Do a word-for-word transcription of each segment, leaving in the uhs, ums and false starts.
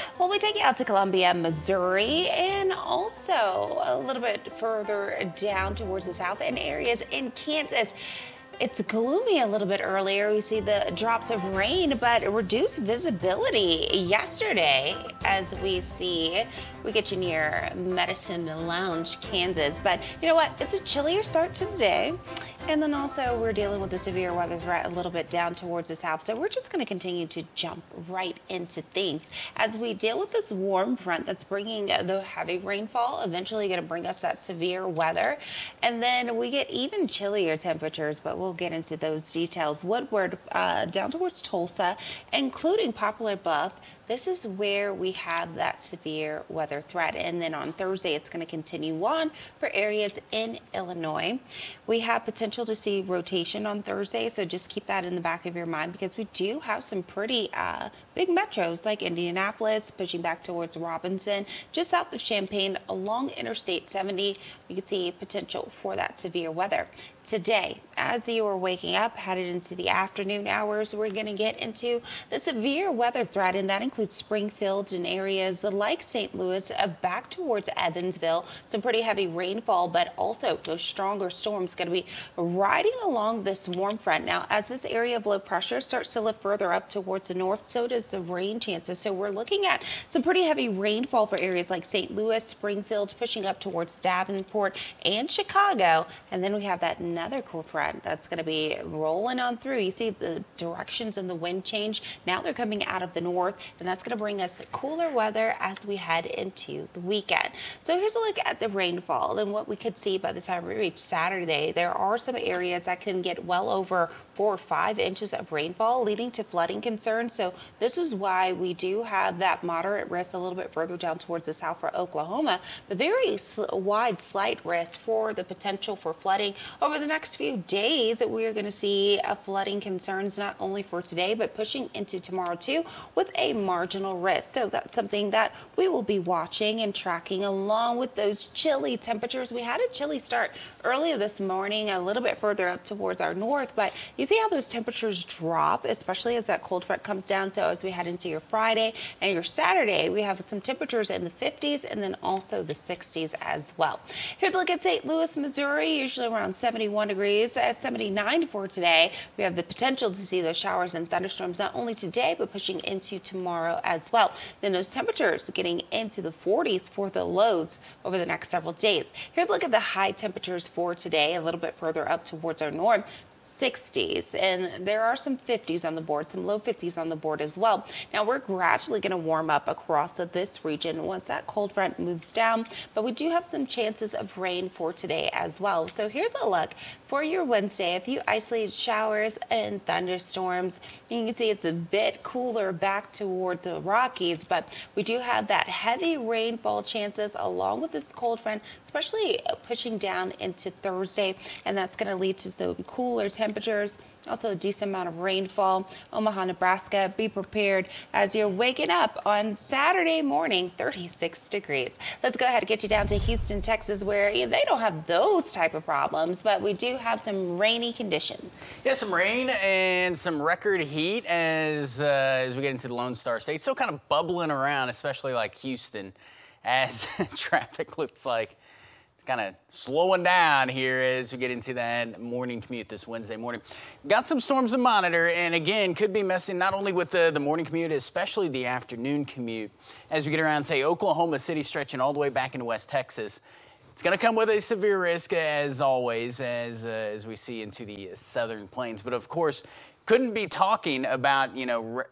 Well, we take you out to Columbia, Missouri, and also a little bit further down towards the south in areas in Kansas. It's gloomy a little bit earlier. We see the drops of rain, but reduced visibility yesterday as we see. We get you near Medicine Lounge, Kansas. But you know what? It's a chillier start to the day. And then also we're dealing with the severe weather threat a little bit down towards the south. So we're just going to continue to jump right into things as we deal with this warm front that's bringing the heavy rainfall, eventually going to bring us that severe weather. And then we get even chillier temperatures, but we'll get into those details. Woodward uh, down towards Tulsa, including Poplar Bluff. This is where we have that severe weather threat. And then on Thursday, it's going to continue on for areas in Illinois. We have potential to see rotation on Thursday, so just keep that in the back of your mind because we do have some pretty uh, big metros like Indianapolis, pushing back towards Robinson, just south of Champaign along Interstate seventy. We could see potential for that severe weather. Today, as you are waking up, headed into the afternoon hours, we're going to get into the severe weather threat, and that includes Springfield and areas like Saint Louis, uh, back towards Evansville. Some pretty heavy rainfall, but also those stronger storms going to be riding along this warm front. Now, as this area of low pressure starts to lift further up towards the north, so does the rain chances. So we're looking at some pretty heavy rainfall for areas like Saint Louis, Springfield, pushing up towards Davenport and Chicago. And then we have that another cool front that's going to be rolling on through. You see the directions and the wind change. Now they're coming out of the north, and that's going to bring us cooler weather as we head into the weekend. So here's a look at the rainfall and what we could see by the time we reach Saturday. There are some areas that can get well over four or five inches of rainfall, leading to flooding concerns. So this is why we do have that moderate risk a little bit further down towards the south for Oklahoma, but very sl- wide slight risk for the potential for flooding over the next few days. We are going to see a flooding concerns not only for today, but pushing into tomorrow too, with a marginal risk. So that's something that we will be watching and tracking along with those chilly temperatures. We had a chilly start earlier this morning, a little bit further up towards our north, but you see how those temperatures drop, especially as that cold front comes down. So as we head into your Friday and your Saturday, we have some temperatures in the fifties and then also the sixties as well. Here's a look at Saint Louis, Missouri, usually around seventy-one degrees. At seventy-nine for today, we have the potential to see those showers and thunderstorms not only today, but pushing into tomorrow as well. Then those temperatures getting into the forties for the lows over the next several days. Here's a look at the high temperatures for today, a little bit further up towards our north. sixties, and there are some fifties on the board, some low fifties on the board as well. Now we're gradually going to warm up across this region once that cold front moves down, but we do have some chances of rain for today as well. So here's a look for your Wednesday. A few isolated showers and thunderstorms. You can see it's a bit cooler back towards the Rockies, but we do have that heavy rainfall chances along with this cold front, especially pushing down into Thursday, and that's going to lead to some cooler temperatures. Also a decent amount of rainfall. Omaha, Nebraska, be prepared as you're waking up on Saturday morning, thirty-six degrees. Let's go ahead and get you down to Houston, Texas, where you know, they don't have those type of problems, but we do have some rainy conditions. Yeah, some rain and some record heat as uh, as we get into the Lone Star State. Still kind of bubbling around, especially like Houston, as traffic looks like kind of slowing down here as we get into that morning commute this Wednesday morning. Got some storms to monitor, and again, could be messing not only with the, the morning commute, especially the afternoon commute. As we get around, say, Oklahoma City, stretching all the way back into West Texas. It's going to come with a severe risk, as always, as, uh, as we see into the southern plains. But, of course, couldn't be talking about, you know, re-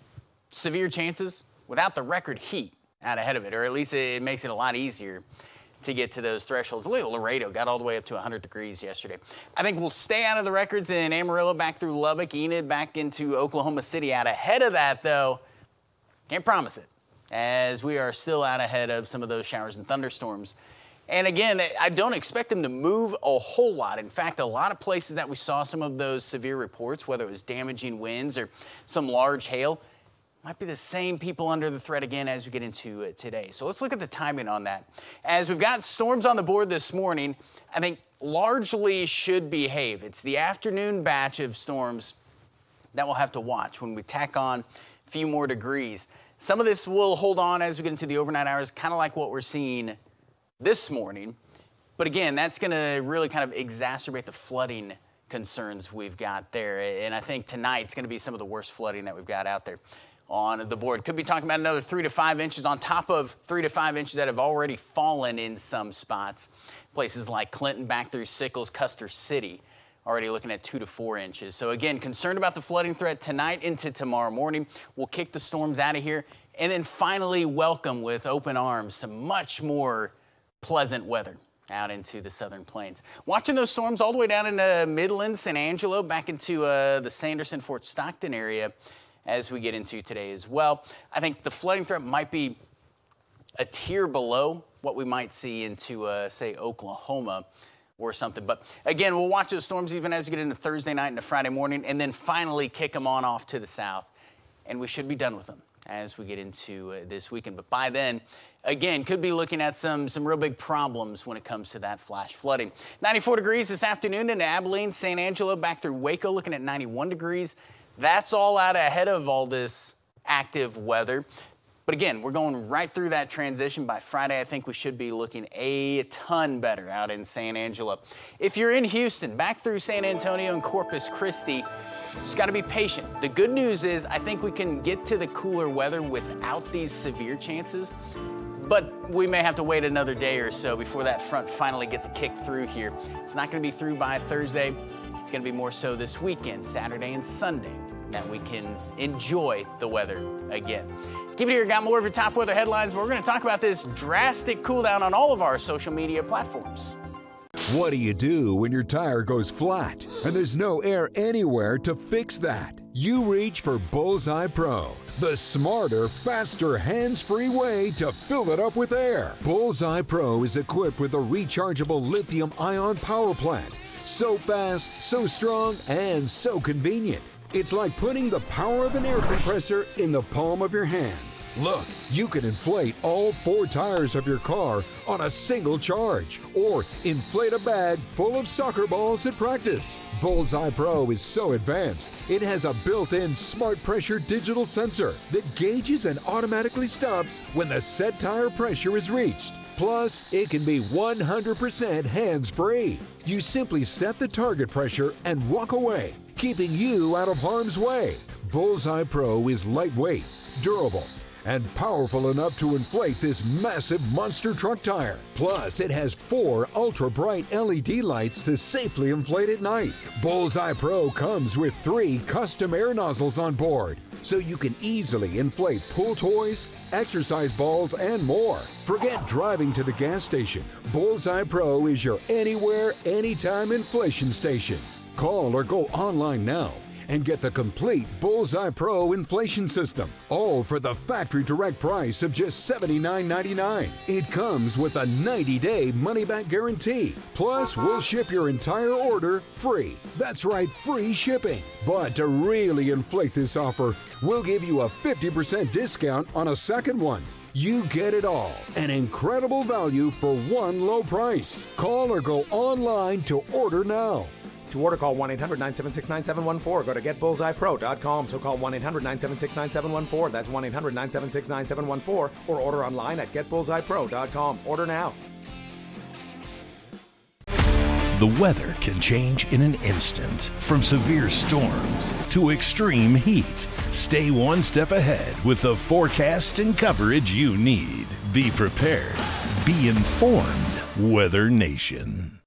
severe chances without the record heat out ahead of it, or at least it makes it a lot easier to get to those thresholds. Look at Laredo, got all the way up to one hundred degrees yesterday. I think we'll stay out of the records in Amarillo, back through Lubbock, Enid, back into Oklahoma City. Out ahead of that, though, can't promise it, as we are still out ahead of some of those showers and thunderstorms. And again, I don't expect them to move a whole lot. In fact, a lot of places that we saw some of those severe reports, whether it was damaging winds or some large hail, might be the same people under the threat again as we get into it today. So let's look at the timing on that. As we've got storms on the board this morning, I think largely should behave. It's the afternoon batch of storms that we'll have to watch when we tack on a few more degrees. Some of this will hold on as we get into the overnight hours, kind of like what we're seeing this morning. But again, that's going to really kind of exacerbate the flooding concerns we've got there. And I think tonight's going to be some of the worst flooding that we've got out there on the board. Could be talking about another three to five inches on top of three to five inches that have already fallen in some spots. Places like Clinton, back through Sickles, Custer City, already looking at two to four inches. So again, concerned about the flooding threat tonight into tomorrow morning. We'll kick the storms out of here and then finally welcome with open arms some much more pleasant weather out into the southern plains. Watching those storms all the way down into Midland, San Angelo, back into uh, the Sanderson, Fort Stockton area as we get into today as well. I think the flooding threat might be a tier below what we might see into, uh, say, Oklahoma or something. But again, we'll watch those storms even as we get into Thursday night into Friday morning and then finally kick them on off to the south. And we should be done with them as we get into uh, this weekend. But by then, again, could be looking at some, some real big problems when it comes to that flash flooding. ninety-four degrees this afternoon into Abilene, San Angelo, back through Waco, looking at ninety-one degrees. That's all out ahead of all this active weather. But again, we're going right through that transition. By Friday, I think we should be looking a ton better out in San Angelo. If you're in Houston, back through San Antonio and Corpus Christi, just got to be patient. The good news is I think we can get to the cooler weather without these severe chances. But we may have to wait another day or so before that front finally gets a kick through here. It's not going to be through by Thursday. It's going to be more so this weekend, Saturday and Sunday, that we can enjoy the weather again. Keep it here. Got more of your top weather headlines. We're going to talk about this drastic cool down on all of our social media platforms. What do you do when your tire goes flat and there's no air anywhere to fix that? You reach for Bullseye Pro, the smarter, faster, hands-free way to fill it up with air. Bullseye Pro is equipped with a rechargeable lithium-ion power plant. So fast, so strong, and so convenient. It's like putting the power of an air compressor in the palm of your hand. Look, you can inflate all four tires of your car on a single charge, or inflate a bag full of soccer balls at practice. Bullseye Pro is so advanced, it has a built-in smart pressure digital sensor that gauges and automatically stops when the set tire pressure is reached. Plus, it can be one hundred percent hands-free. You simply set the target pressure and walk away, keeping you out of harm's way. Bullseye Pro is lightweight, durable, and powerful enough to inflate this massive monster truck tire. Plus, it has four ultra-bright L E D lights to safely inflate at night. Bullseye Pro comes with three custom air nozzles on board, so you can easily inflate pool toys, exercise balls, and more. Forget driving to the gas station. Bullseye Pro is your anywhere, anytime inflation station. Call or go online now and get the complete Bullseye Pro inflation system, all for the factory direct price of just seventy-nine ninety-nine. It comes with a ninety day money-back guarantee. Plus, we'll ship your entire order free. That's right, free shipping. But to really inflate this offer, we'll give you a fifty percent discount on a second one. You get it all. An incredible value for one low price. Call or go online to order now. To order, call one eight hundred nine seven six nine seven one four. Go to get bullseye pro dot com. So call one eight hundred nine seven six nine seven one four. That's one eight hundred nine seven six nine seven one four. Or order online at get bullseye pro dot com. Order now. The weather can change in an instant. From severe storms to extreme heat. Stay one step ahead with the forecast and coverage you need. Be prepared. Be informed. Weather Nation.